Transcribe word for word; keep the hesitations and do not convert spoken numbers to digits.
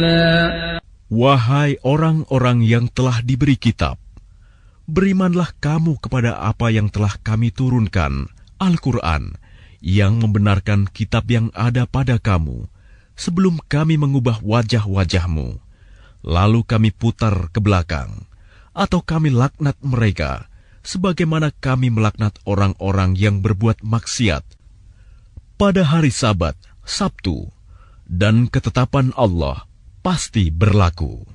رسولا. Wahai orang-orang yang telah diberi kitab, berimanlah kamu kepada apa yang telah kami turunkan, Al-Quran, yang membenarkan kitab yang ada pada kamu, sebelum kami mengubah wajah-wajahmu, lalu kami putar ke belakang, atau kami laknat mereka, sebagaimana kami melaknat orang-orang yang berbuat maksiat pada hari Sabat, Sabtu, dan ketetapan Allah pasti berlaku.